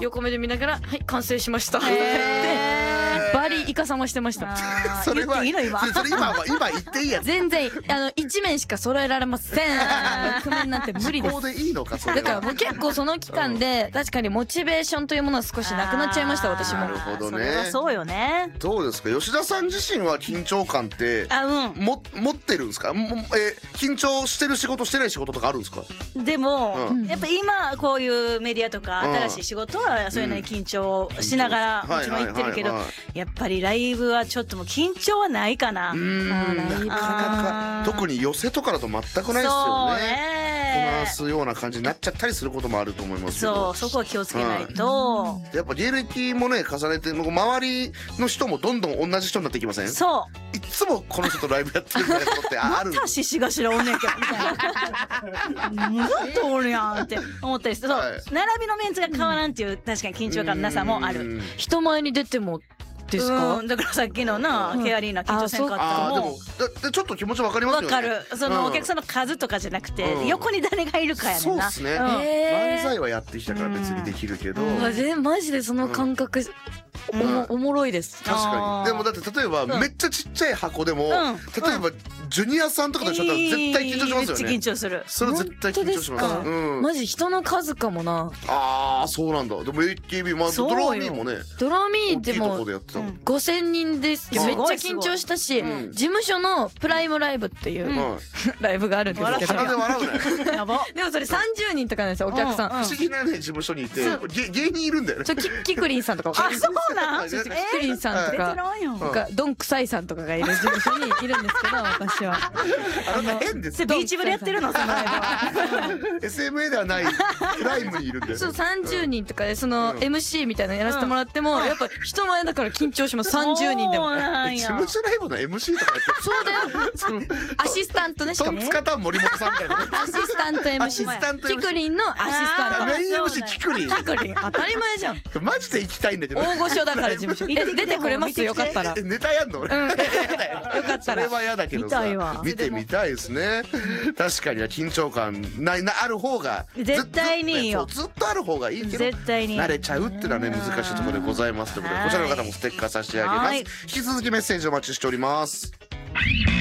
横目で見ながら「はい完成しました」って言ってバリイカサマしてました。 それは言っていいの今それ今言っていいやつ。 全然1面しか揃えられません。6面なんて無理です。 ここでいいのかそれは。 だからもう結構その期間で確かにモチベーションというものは少しなくなっちゃいました私も。 なるほどね。 それはそうよね。 どうですか吉田さん自身は緊張感って持ってるんですか。緊張してる仕事してない仕事とかあるんですか。 でもやっぱ今こういうメディアとか新しい仕事はそういうのに緊張しながらもちろん言ってるけど、やっぱりライブはちょっともう緊張はないかな。 なかなか特に寄せとかだと全くないですよね。こなすような感じになっちゃったりすることもあると思いますけど、 そこは気をつけないと。 やっぱ芸歴もね重ねて周りの人もどんどん同じ人になっていきません。 そういつもこの人とライブやってるみたいなことってある。 また獅子頭おんねんけどみたいなずっとおるやんって思ったりして、そう並びのメンツが変わらんっていう確かに緊張感のなさもある。 人前に出てもですか。 だからさっきのなケアリーな緊張せんかったのもでもちょっと気持ちわかりますよね。 わかる。そのお客さんの数とかじゃなくて横に誰がいるかやねんな。 そうですね。漫才はやってきたから別にできるけど、 マジでその感覚おもろいです。 確かに。でもだって例えばめっちゃちっちゃい箱でも例えばジュニアさんとかと一緒だったら絶対緊張しますよね。 緊張する。 それ絶対緊張します。 マジ人の数かもな。 そうなんだ。でも AKB ドラミーもね。 ドラミーでも5000人ですけどめっちゃ緊張したし、事務所のプライムライブっていうライブがあるんですけど、 鼻で笑うね。 でもそれ30人とかなんですよお客さん。 不思議なね事務所にいて芸人いるんだよね。 キクリンさんとか。 あそうなん。 キクリンさんとかドンクサイさんとかがいる事務所にいるんですけど私は。 変です。 ビーチ部でやってるのそのライブは。 SMA ではないプライムにいるんだよね。 そう30人とかでその MC みたいなのやらせてもらってもやっぱ人前だから緊張します30人でも。 事務所ライブの MC とかやってる。 そうだよ。アシスタントねしかも。 トンツカタン森本さんみたいな。 アシスタント MC。キクリンのアシスタント。 メイン MC キクリン。 キクリン当たり前じゃん。 マジで行きたいんだけど。 大御所だから事務所。出てくれますよかったら。 ネタやんの俺。 よかったら。 それは嫌だけどさ。見てみたいですね。確かに緊張感ある方が絶対にいいよ。 ずっとある方がいいけど絶対に慣れちゃうっていうのはね難しいところでございますということでこちらの方もステッカー差し上げます。引き続きメッセージお待ちしております。